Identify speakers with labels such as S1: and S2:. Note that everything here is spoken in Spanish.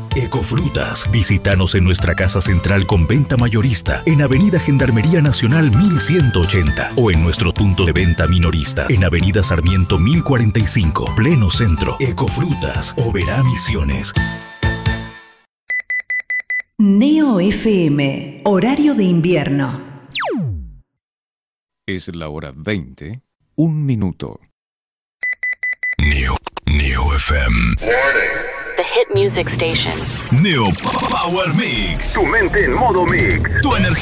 S1: Ecofrutas. Visítanos en nuestra casa central con venta mayorista en Avenida Gendarmería Nacional 1180 o en nuestro punto de venta minorista en Avenida Sarmiento 1045, pleno centro. Ecofrutas, Oberá Misiones.
S2: Neo FM, horario de invierno.
S3: Es la hora 20, 1 minuto.
S1: Neo FM.
S4: The Hit Music Station.
S1: Neo Power Mix.
S5: Tu mente en modo mix.
S1: Tu energía.